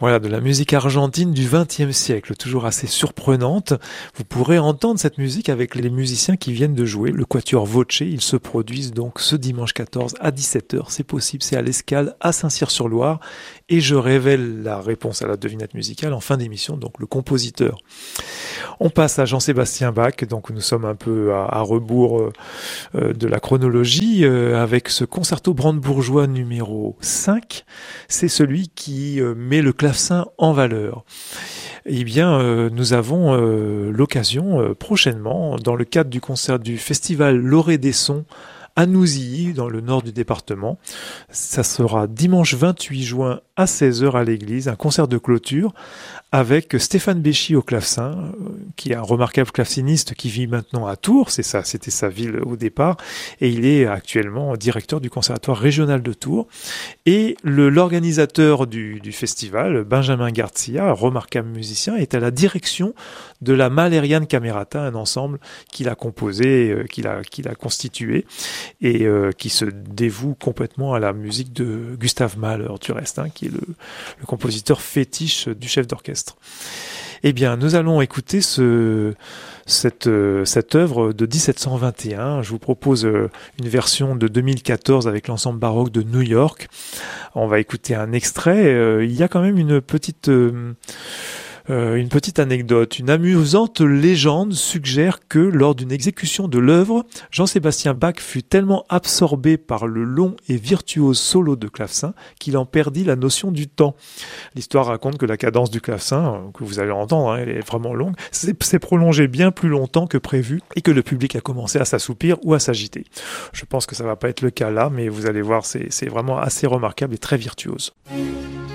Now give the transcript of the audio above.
Voilà, de la musique argentine du XXe siècle, toujours assez surprenante. Vous pourrez entendre cette musique avec les musiciens qui viennent de jouer, le Quatuor Voce. Ils se produisent donc ce dimanche 14 à 17h. C'est possible, c'est à l'Escale, à Saint-Cyr-sur-Loire. Et je révèle la réponse à la devinette musicale en fin d'émission, donc le compositeur. On passe à Jean-Sébastien Bach, donc nous sommes un peu à rebours de la chronologie, avec ce concerto brandebourgeois numéro 5. C'est celui qui met le clavecin en valeur. Eh bien, nous avons l'occasion prochainement, dans le cadre du concert du festival L'Orée des Sons, à Nouzilly, dans le nord du département. Ça sera dimanche 28 juin à 16h à l'église, un concert de clôture avec Stéphane Béchy au clavecin, qui est un remarquable claveciniste qui vit maintenant à Tours, c'était sa ville au départ, et il est actuellement directeur du conservatoire régional de Tours. Et l'organisateur du festival, Benjamin Garcia, remarquable musicien, est à la direction de la Malerian Camerata, un ensemble qu'il a composé, qu'il a constitué, et qui se dévoue complètement à la musique de Gustav Mahler, du reste, qui est le compositeur fétiche du chef d'orchestre. Eh bien, nous allons écouter cette œuvre de 1721. Je vous propose une version de 2014 avec l'ensemble baroque de New York. On va écouter un extrait. Il y a quand même une petite anecdote. Une amusante légende suggère que lors d'une exécution de l'œuvre, Jean-Sébastien Bach fut tellement absorbé par le long et virtuose solo de clavecin qu'il en perdit la notion du temps. L'histoire raconte que la cadence du clavecin, que vous allez entendre, elle est vraiment longue, s'est prolongée bien plus longtemps que prévu et que le public a commencé à s'assoupir ou à s'agiter. Je pense que ça va pas être le cas là, mais vous allez voir, c'est vraiment assez remarquable et très virtuose.